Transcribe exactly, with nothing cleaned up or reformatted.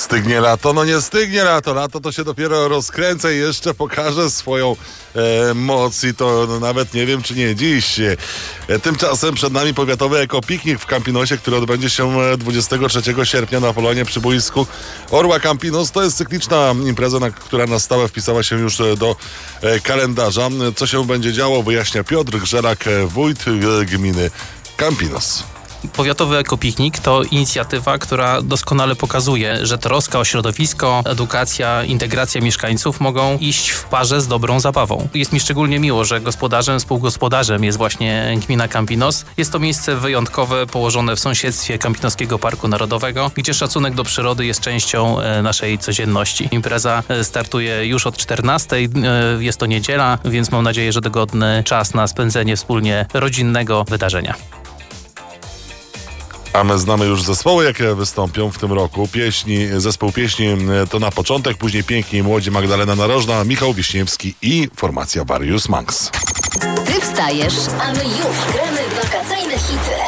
Stygnie lato? No nie stygnie lato. Lato to się dopiero rozkręca i jeszcze pokaże swoją e, moc i to no, nawet nie wiem, czy nie dziś. E, tymczasem przed nami powiatowy ekopiknik w Campinosie, który odbędzie się dwudziestego trzeciego sierpnia na Polonie przy boisku Orła Campinos. To jest cykliczna impreza, na, która na stałe wpisała się już do e, kalendarza. Co się będzie działo, wyjaśnia Piotr Grzelak, wójt gminy Campinos. Powiatowy ekopiknik to inicjatywa, która doskonale pokazuje, że troska o środowisko, edukacja, integracja mieszkańców mogą iść w parze z dobrą zabawą. Jest mi szczególnie miło, że gospodarzem, współgospodarzem jest właśnie gmina Campinos. Jest to miejsce wyjątkowe, położone w sąsiedztwie Campinoskiego Parku Narodowego, gdzie szacunek do przyrody jest częścią naszej codzienności. Impreza startuje już od czternastej, jest to niedziela, więc mam nadzieję, że dogodny czas na spędzenie wspólnie rodzinnego wydarzenia. A my znamy już zespoły, jakie wystąpią w tym roku. Pieśni, zespół pieśni to na początek, później Piękni i Młodzi, Magdalena Narożna, Michał Wiśniewski i formacja Various Monks. Ty wstajesz, a my już gramy w wakacyjne hity.